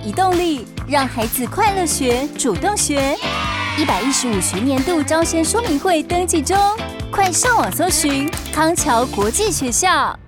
移动力，让孩子快乐学，主动学。115学年度招生说明会登记中，快上网搜寻康桥国际学校。